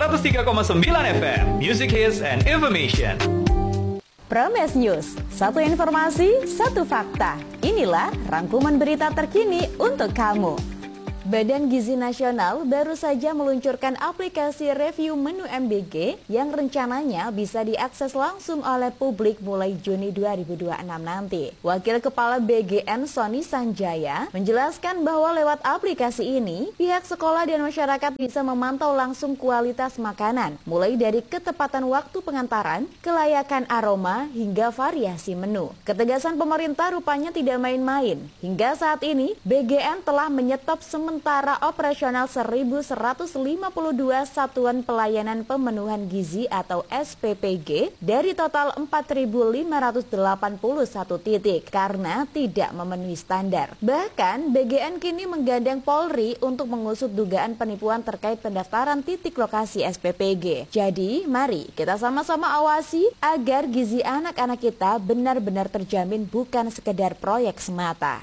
103,9 FM, Music Hits and Information. Prames News, satu informasi, satu fakta. Inilah rangkuman berita terkini untuk kamu. Badan Gizi Nasional baru saja meluncurkan aplikasi review menu MBG yang rencananya bisa diakses langsung oleh publik mulai Juni 2026 nanti. Wakil Kepala BGN Sony Sanjaya menjelaskan bahwa lewat aplikasi ini, pihak sekolah dan masyarakat bisa memantau langsung kualitas makanan, mulai dari ketepatan waktu pengantaran, kelayakan aroma, hingga variasi menu. Ketegasan pemerintah rupanya tidak main-main. Hingga saat ini, BGN telah menyetop sementara operasional 1.152 satuan pelayanan pemenuhan gizi atau SPPG dari total 4.581 titik karena tidak memenuhi standar. Bahkan BGN kini menggandeng Polri untuk mengusut dugaan penipuan terkait pendaftaran titik lokasi SPPG. Jadi mari kita sama-sama awasi agar gizi anak-anak kita benar-benar terjamin, bukan sekedar proyek semata.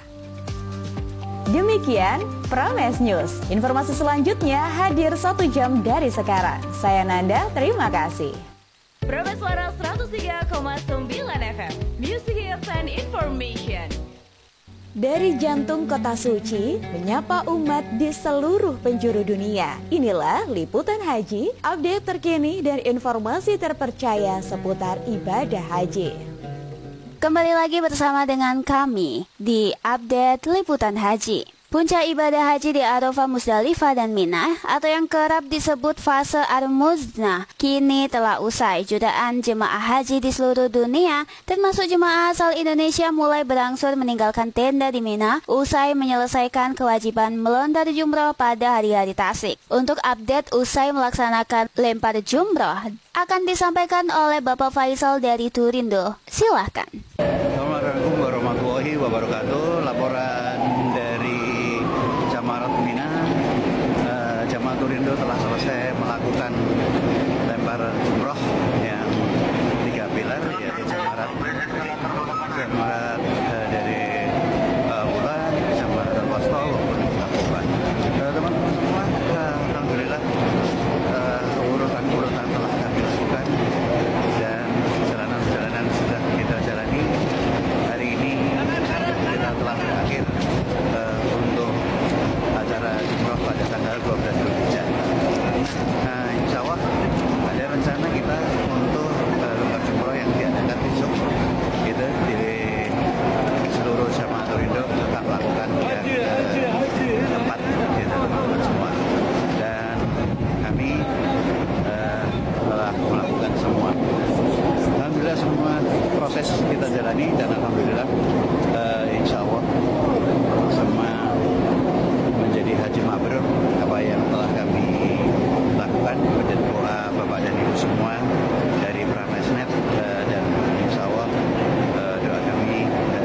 Demikian Prames News. Informasi selanjutnya hadir 1 jam dari sekarang. Saya Nanda, terima kasih. Prames Suara 103,9 FM, Music Hits and Information. Dari jantung kota suci, menyapa umat di seluruh penjuru dunia. Inilah Liputan Haji, update terkini dan informasi terpercaya seputar ibadah haji. Kembali lagi bersama dengan kami di Update Liputan Haji. Puncak ibadah haji di Arafah, Musdalifah, dan Mina atau yang kerap disebut fase Ar-Muznah kini telah usai. Jutaan jemaah haji di seluruh dunia termasuk jemaah asal Indonesia mulai berangsur meninggalkan tenda di Mina usai menyelesaikan kewajiban melontar jumroh pada hari-hari tasyrik. Untuk update usai melaksanakan lempar jumroh akan disampaikan oleh Bapak Faisal dari Turindo. Silahkan. Assalamualaikum warahmatullahi wabarakatuh. Laporan dari Jamarat Mina, Jamaah Turindo telah selesai melakukan lempar jumroh yang 3 pilar, yaitu Jamarat dari Wulan, Jamarat Al-Wasta maupun Al-Quban. Teman-teman semua, alhamdulillah urutan telah kami lakukan dan perjalanan sudah kita jalani. Hari ini kita telah berakhir untuk acara jumroh pada tanggal 12 Zulhijjah. Nah, insya Allah ada rencana kita untuk lempar jumroh yang diadakan besok gitu di seluruh jamaah Turindo tetap lakukan yang tempat gitu teman-teman semua, dan kami telah melakukan semua. Alhamdulillah semua proses kita jalani dan alhamdulillah insya Allah semua menjadi haji mabrur apa yang telah kami lakukan. Menjadi doa Bapak dan Ibu semua dari Pramesnet dan insya Allah doa kami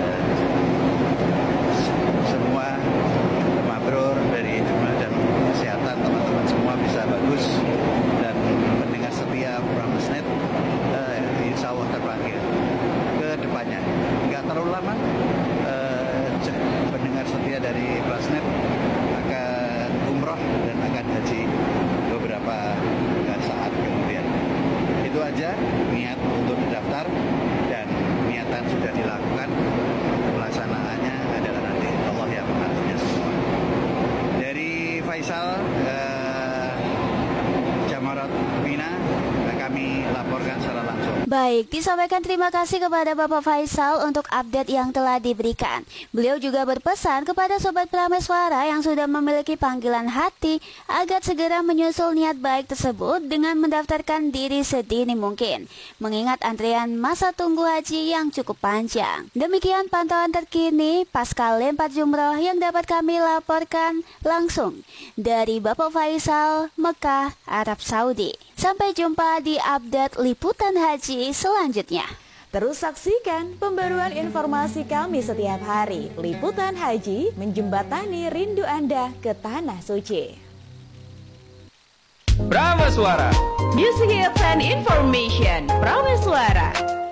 semua mabrur dari jumlah dan kesehatan teman-teman semua bisa bagus, dan mendengar setia Pramesnet insya Allah terpanggil ke depannya. Nggak terlalu lama pendengar setia dari Pramesnet akan umroh dan akan haji beberapa saat kemudian. Itu aja niat untuk mendaftar dan niatan sudah dilakukan, pelaksanaannya adalah nanti Allah yang mengaturnya semua. Dari Faisal Jamarat Mina kami laporkan secara langsung. Baik, disampaikan terima kasih kepada Bapak Faisal untuk update yang telah diberikan. Beliau juga berpesan kepada Sobat Prames Suara yang sudah memiliki panggilan hati agar segera menyusul niat baik tersebut dengan mendaftarkan diri sedini mungkin, mengingat antrian masa tunggu haji yang cukup panjang. Demikian pantauan terkini pasca lempar jumroh yang dapat kami laporkan langsung dari Bapak Faisal, Mekah, Arab Saudi. Sampai jumpa di update Liputan Haji selanjutnya. Terus saksikan pembaruan informasi kami setiap hari. Liputan Haji menjembatani rindu Anda ke Tanah Suci. Prames Suara, Music Hits and Information. Prames Suara.